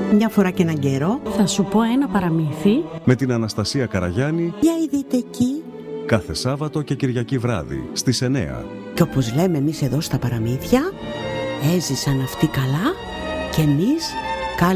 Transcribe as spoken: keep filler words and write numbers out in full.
Μια φορά και έναν καιρό θα σου πω ένα παραμύθι με την Αναστασία Καραγιάννη. Για ειδείτε εκεί. Κάθε Σάββατο και Κυριακή βράδυ στις εννιά. Και όπως λέμε εμείς εδώ στα παραμύθια, έζησαν αυτοί καλά και εμείς